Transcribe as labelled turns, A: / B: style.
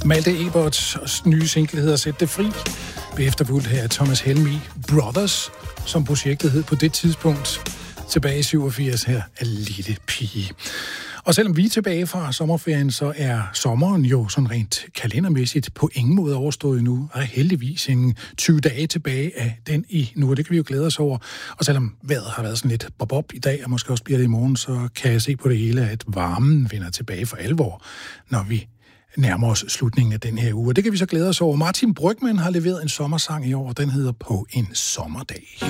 A: Malte Eberts nye single hedder Sæt det fri. Efterfulgt her af Thomas Helmig Brothers, som projektet hed på det tidspunkt. Tilbage i 87 her af Lille Pige. Og selvom vi er tilbage fra sommerferien, så er sommeren jo sådan rent kalendermæssigt på ingen måde overstået nu. Og heldigvis en 20 dage tilbage af den i nu, og det kan vi jo glæde os over. Og selvom vejret har været sådan lidt bob-bob i dag, og måske også bliver det i morgen, så kan jeg se på det hele, at varmen vender tilbage for alvor, når vi nærmer os slutningen af den her uge. Og det kan vi så glæde os over. Martin Brygmann har leveret en sommersang i år, og den hedder På en sommerdag.